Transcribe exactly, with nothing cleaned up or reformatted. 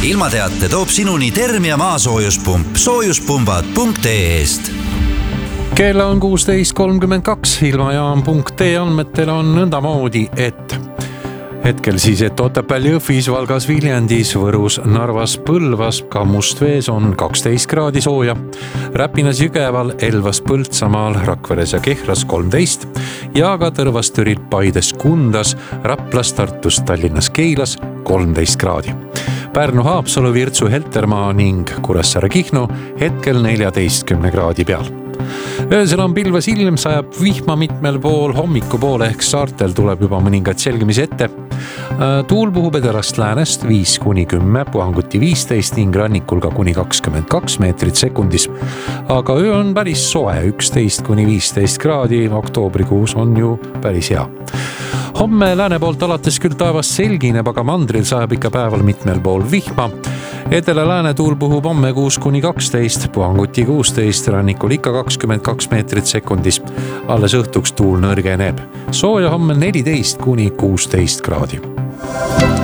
ilmateate toob sinuni Termia maasoojuspump soojuspumbad punkt ee-st. Kell on kuusteist kolmkümmend kaks, ilmajaam punkt ee andmetel on nõndamoodi, et hetkel siis, et Otepääl, Jõhvis, Valgas, Viljandis, Võrus, Narvas, Põlvas, ka Mustvees on kaksteist kraadi sooja. Räpinas, Jügeval, Elvas, Põltsamaal, Rakveres ja Kehras kolmteist ja ka Tõrvas, Türil, Paides, Kundas, Raplas, Tartus, Tallinnas, Keilas kolmteist kraadi. Pärnu, Haapsalu, Virtsu, Heltermaa ning Kuressaare, Kihnu hetkel neljateistkümne kraadi peal. Öösel on pilves ilm, sajab vihma mitmel pool, hommikupoole ehk saartel tuleb juba mõningad selgimis ette. Tuul puhub edelast läänest viis kuni kümme, puhanguti viisteist ning rannikul ka kuni kakskümmend kaks meetrit sekundis. Aga öö on päris soe, üksteist kuni viisteist kraadi, oktoobrikuus on ju päris hea. Homme lääne poolt alates küll taevas selgineb, aga mandril sajab ikka päeval mitmel pool vihma. Edela lääne tuul puhub homme kuus kuni kaksteist, puhanguti kuusteist, rannikul ikka kakskümmend kaks meetrit sekundis. Alles õhtuks tuul nõrgeneb. Sooja homme neliteist kuni kuusteist kraadi.